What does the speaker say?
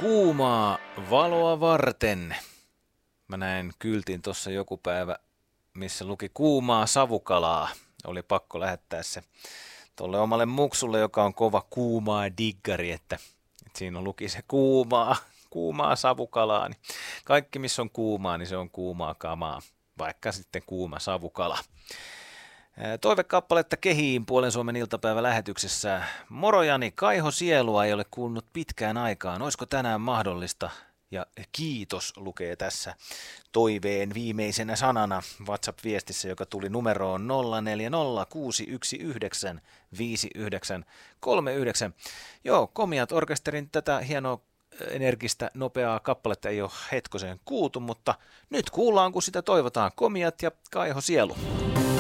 Kuumaa valoa varten. Mä näin kyltin tuossa joku päivä, missä luki kuumaa savukalaa. Oli pakko lähettää se tuolle omalle muksulle, joka on kova kuumaa diggari, että siinä luki se kuumaa savukalaa. Niin kaikki missä on kuumaa, niin se on kuumaa kamaa, vaikka sitten kuuma savukala. Toivekappaletta Kehiin Puolen Suomen iltapäivälähetyksessä. Moro Jani, Kaiho Sielua ei ole kuulunut pitkään aikaan. Olisiko tänään mahdollista? Ja kiitos lukee tässä toiveen viimeisenä sanana WhatsApp-viestissä, joka tuli numeroon 0406195939. Joo, Komiat orkesterin tätä hienoa energistä, nopeaa kappaletta ei ole hetkoseen kuultu, mutta nyt kuullaan, kun sitä toivotaan. Komiat ja Kaiho Sielu.